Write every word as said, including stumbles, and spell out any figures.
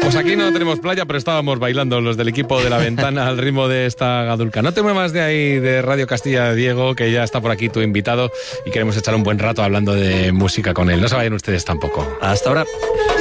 Pues aquí no tenemos playa, pero estábamos bailando los del equipo de La Ventana al ritmo de esta gadulca. No te muevas de ahí, de Radio Castilla, Diego, que ya está por aquí tu invitado y queremos echar un buen rato hablando de música con él. No se vayan ustedes tampoco. Hasta ahora.